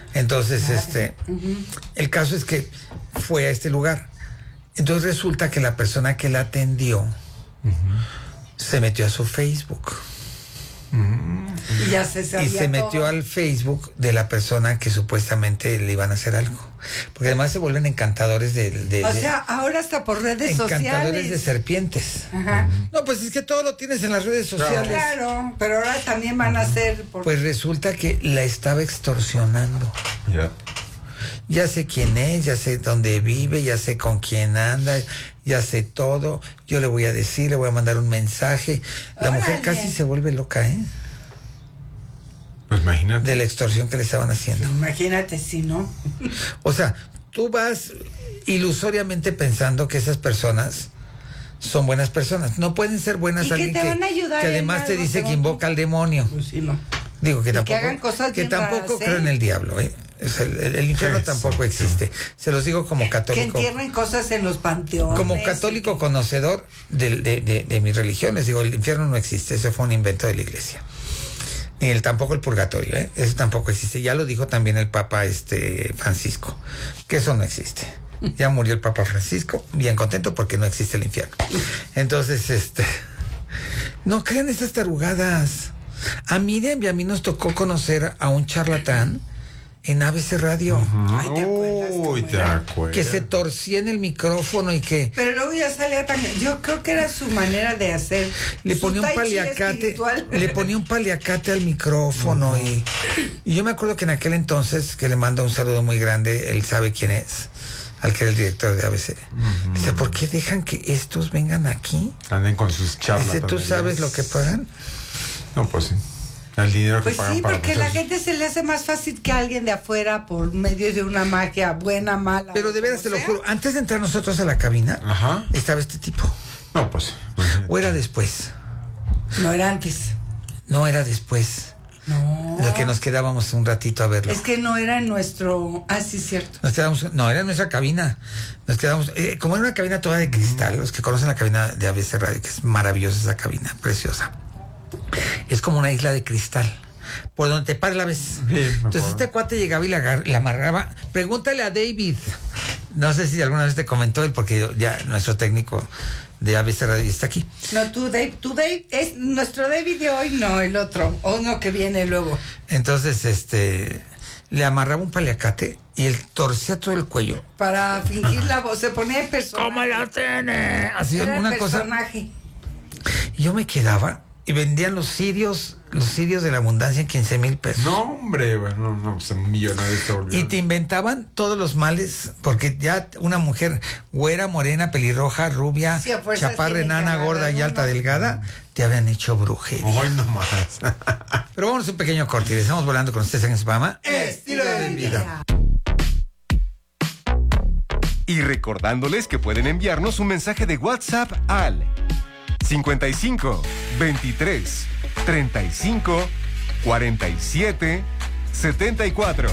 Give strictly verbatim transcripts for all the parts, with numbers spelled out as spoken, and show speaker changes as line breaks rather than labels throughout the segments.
Entonces,
Claro.
este,
Uh-huh.
el caso es que fue a este lugar. Entonces resulta que la persona que la atendió uh-huh. se metió a su Facebook.
Uh-huh. Y ya se sabía
Y se metió
todo.
al Facebook de la persona que supuestamente le iban a hacer algo. Porque además se vuelven encantadores de... de
o
de,
sea, ahora hasta por redes
encantadores
sociales.
Encantadores de serpientes.
Ajá.
No, pues es que todo lo tienes en las redes sociales.
Claro, pero ahora también van a hacer... Por...
Pues resulta que la estaba extorsionando.
Ya. Yeah.
Ya sé quién es, ya sé dónde vive, ya sé con quién anda, ya sé todo. Yo le voy a decir, le voy a mandar un mensaje. La
Órale.
mujer casi se vuelve loca, ¿eh?
Pues imagínate.
De la extorsión que le estaban haciendo.
Imagínate si no.
O sea, tú vas ilusoriamente pensando que esas personas son buenas personas. No pueden ser buenas
¿Y
alguien
que te
que,
van a ayudar
que además te dice que invoca al demonio.
Pues sí, no.
Digo que
y
tampoco,
que hagan cosas
que
bien
tampoco
raras,
creo
¿eh?
en el diablo, ¿eh? O sea, el, el infierno
Sí,
tampoco
sí,
existe.
sí.
Se los digo como
Que
católico.
entierren cosas en los panteones.
Como católico
y...
conocedor de, de, de, de mis religiones, digo, el infierno no existe, eso fue un invento de la iglesia. Ni el, tampoco el purgatorio, ¿eh? Eso tampoco existe. Ya lo dijo también el Papa este, Francisco, que eso no existe. Ya murió el Papa Francisco, bien contento porque no existe el infierno. Entonces, este, no crean esas tarugadas. A Miriam y a mí nos tocó conocer a un charlatán en A B C Radio.
Uh-huh.
Ay, ¿te acuerdas
Uy,
cómo
te
era?
acuerdas.
Que se torcía en el micrófono y que
Pero luego ya salía tan... Yo creo que era su manera de hacer.
le
su
ponía un
tai chi
paliacate,
espiritual.
le ponía un paliacate al micrófono. Uh-huh. y, y yo me acuerdo que en aquel entonces, que le mando un saludo muy grande, él sabe quién es, al que era el director de A B C. Uh-huh. Dice, ¿por qué dejan que estos vengan aquí?
Anden con sus charlas.
Dice, ¿tú sabes lo que pagan?
No, pues sí. El dinero que
Pues
pagan
sí,
para
porque la
procesos.
gente se le hace más fácil que a alguien de afuera por medio de una magia buena, mala.
Pero de veras te lo
sea.
juro, antes de entrar nosotros a la cabina,
Ajá.
estaba este tipo.
No, pues.
¿O era después?
No era antes.
No, era después.
No.
Lo que nos quedábamos un ratito a verlo.
Es que no era en nuestro... Ah, sí, cierto.
Nos quedamos, no, era en nuestra cabina. Nos quedamos, eh, como era una cabina toda de cristal, los que conocen la cabina de A B C Radio, que es maravillosa esa cabina, preciosa. Es como una isla de cristal. Por donde te pares la ves.
Sí,
Entonces este cuate llegaba y la, agar- la amarraba. Pregúntale a David. No sé si alguna vez te comentó él, porque ya nuestro técnico de A B C Radio está aquí.
No, tú, Dave, tú, Dave, es nuestro David de hoy, no, el otro, o uno que viene luego.
Entonces, este, le amarraba un paliacate y él torcía todo el cuello.
Para fingir la voz, se ponía el personaje.
¿Cómo la tiene? Así
Era
una
el
cosa.
personaje.
Y yo me quedaba y vendían los cirios, los cirios de la abundancia en quince mil pesos.
No, hombre, bueno, no, pues un millonario se volvió.
Y te inventaban todos los males, porque ya una mujer güera, morena, pelirroja, rubia,
Sí, a fuerzas
chaparra,
tiene que
enana,
agarrar
gorda y
uno.
alta, delgada, te habían hecho brujería.
Hoy nomás.
Pero vamos a un pequeño corte y estamos volando con ustedes en ese programa.
Estilo de vida.
Y recordándoles que pueden enviarnos un mensaje de WhatsApp al cincuenta y cinco, veintitrés, treinta y cinco, cuarenta y siete, setenta y cuatro.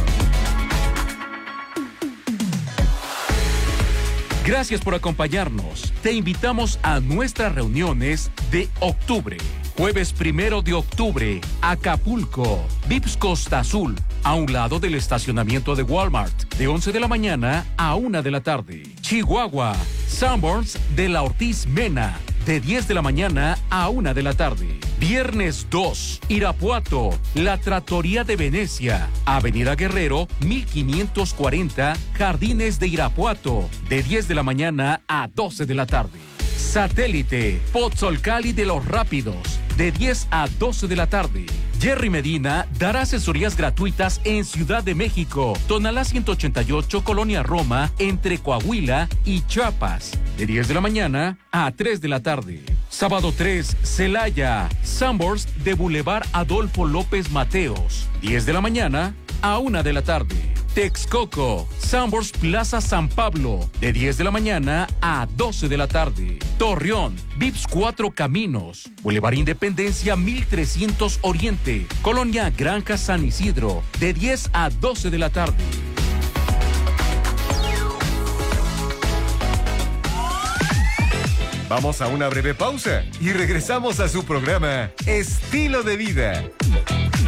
Gracias por acompañarnos. Te invitamos a nuestras reuniones de octubre. Jueves primero de octubre, Acapulco, Vips Costa Azul, a un lado del estacionamiento de Walmart, de once de la mañana a una de la tarde. Chihuahua, Sanborns de la Ortiz Mena, de diez de la mañana a una de la tarde. Viernes dos, Irapuato, La Trattoria de Venecia, Avenida Guerrero, mil quinientos cuarenta, Jardines de Irapuato, de diez de la mañana a doce de la tarde. Satélite, Pozzolcali de los Rápidos, de diez a doce de la tarde. Jerry Medina dará asesorías gratuitas en Ciudad de México, Tonalá ciento ochenta y ocho, Colonia Roma, entre Coahuila y Chiapas, de diez de la mañana a tres de la tarde. Sábado tres, Celaya, Sanborns de Boulevard Adolfo López Mateos, diez de la mañana a una de la tarde. Texcoco, Sanborns Plaza San Pablo, de diez de la mañana a doce de la tarde. Torreón, Vips Cuatro Caminos, Boulevard Independencia mil trescientos Oriente, Colonia Granja San Isidro, de diez a doce de la tarde.
Vamos a una breve pausa y regresamos a su programa Estilo de Vida.